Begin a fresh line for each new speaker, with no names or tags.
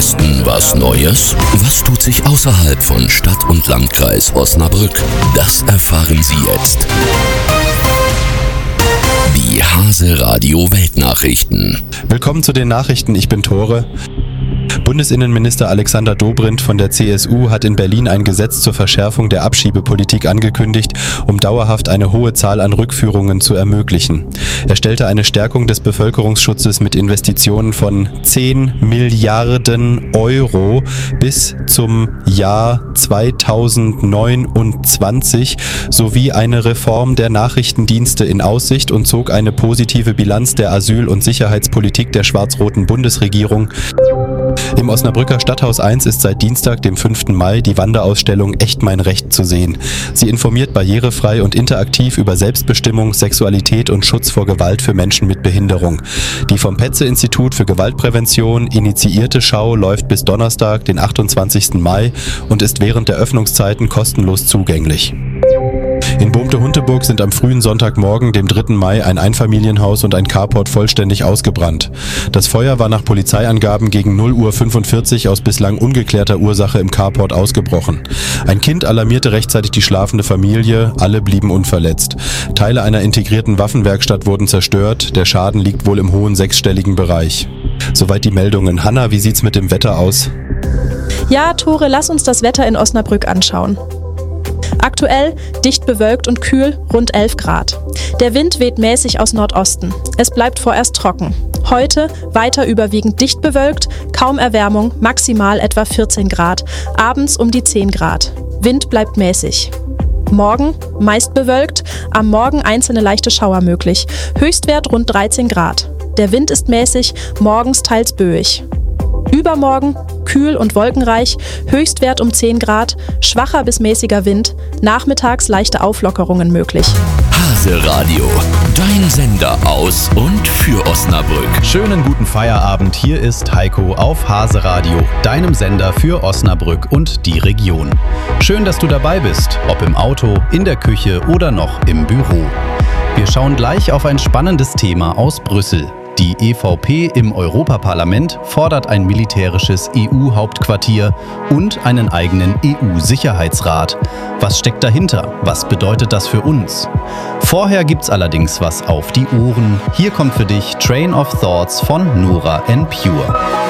Westen was Neues? Was tut sich außerhalb von Stadt und Landkreis Osnabrück? Das erfahren Sie jetzt. Die Hase Radio Weltnachrichten.
Willkommen zu den Nachrichten, ich bin Tore. Bundesinnenminister Alexander Dobrindt von der CSU hat in Berlin ein Gesetz zur Verschärfung der Abschiebepolitik angekündigt, um dauerhaft eine hohe Zahl an Rückführungen zu ermöglichen. Er stellte eine Stärkung des Bevölkerungsschutzes mit Investitionen von 10 Milliarden Euro bis zum Jahr 2029 sowie eine Reform der Nachrichtendienste in Aussicht und zog eine positive Bilanz der Asyl- und Sicherheitspolitik der schwarz-roten Bundesregierung. Im Osnabrücker Stadthaus 1 ist seit Dienstag, dem 5. Mai, die Wanderausstellung Echt mein Recht zu sehen. Sie informiert barrierefrei und interaktiv über Selbstbestimmung, Sexualität und Schutz vor Gewalt für Menschen mit Behinderung. Die vom Petze-Institut für Gewaltprävention initiierte Schau läuft bis Donnerstag, den 28. Mai und ist während der Öffnungszeiten kostenlos zugänglich. In Bohmte-Hunteburg sind am frühen Sonntagmorgen, dem 3. Mai, ein Einfamilienhaus und ein Carport vollständig ausgebrannt. Das Feuer war nach Polizeiangaben gegen 0:45 Uhr aus bislang ungeklärter Ursache im Carport ausgebrochen. Ein Kind alarmierte rechtzeitig die schlafende Familie, alle blieben unverletzt. Teile einer integrierten Waffenwerkstatt wurden zerstört, der Schaden liegt wohl im hohen sechsstelligen Bereich. Soweit die Meldungen. Hanna, wie sieht's mit dem Wetter aus?
Ja, Tore, lass uns das Wetter in Osnabrück anschauen. Aktuell dicht bewölkt und kühl, rund 11 Grad. Der Wind weht mäßig aus Nordosten. Es bleibt vorerst trocken. Heute weiter überwiegend dicht bewölkt, kaum Erwärmung, maximal etwa 14 Grad, abends um die 10 Grad. Wind bleibt mäßig. Morgen meist bewölkt, am Morgen einzelne leichte Schauer möglich. Höchstwert rund 13 Grad. Der Wind ist mäßig, morgens teils böig. Übermorgen kühl und wolkenreich, Höchstwert um 10 Grad, schwacher bis mäßiger Wind, nachmittags leichte Auflockerungen möglich.
Hase Radio, dein Sender aus und für Osnabrück.
Schönen guten Feierabend, hier ist Heiko auf Hase Radio, deinem Sender für Osnabrück und die Region. Schön, dass du dabei bist, ob im Auto, in der Küche oder noch im Büro. Wir schauen gleich auf ein spannendes Thema aus Brüssel. Die EVP im Europaparlament fordert ein militärisches EU-Hauptquartier und einen eigenen EU-Sicherheitsrat. Was steckt dahinter? Was bedeutet das für uns? Vorher gibt's allerdings was auf die Ohren. Hier kommt für dich Train of Thoughts von Nora En Pure.